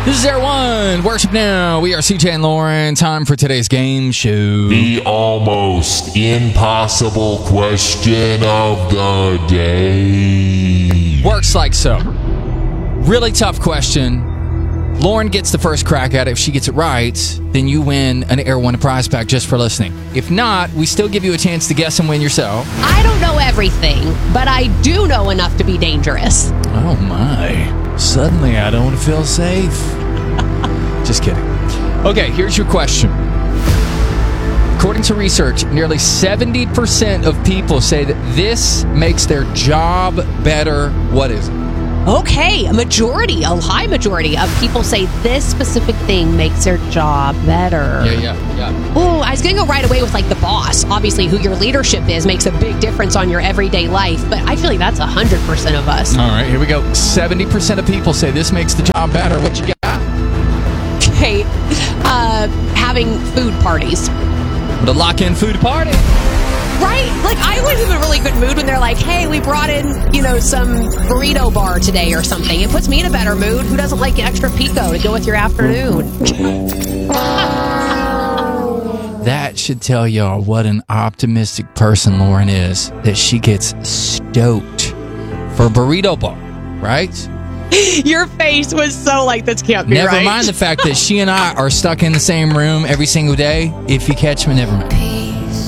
This is Air One. Worship Now. We are CJ and Lauren. Time for today's game show. The almost impossible question of the day. Works like so. Really tough question. Lauren gets the first crack at it. If she gets it right, then you win an Air One prize pack just for listening. If not, we still give you a chance to guess and win yourself. I don't know everything, but I do know enough to be dangerous. Oh my. Suddenly I don't feel safe. Just kidding. Okay, here's your question. According to research, nearly 70% of people say that this makes their job better. What is it? Okay, a high majority of people say this specific thing makes their job better. Yeah. Oh, I was going to go right away with like the boss. Obviously, who your leadership is makes a big difference on your everyday life, but I feel like that's 100% of us. All right, here we go. 70% of people say this makes the job better. What you got? Okay, having food parties. The lock-in food party. Right? Like, I was in a really good mood when they're like, hey, we brought in, some burrito bar today or something. It puts me in a better mood. Who doesn't like extra pico to go with your afternoon? That should tell y'all what an optimistic person Lauren is, that she gets stoked for burrito bar, right? Your face was so like, this can't be right. Never mind the fact that she and I are stuck in the same room every single day. If you catch me, never mind.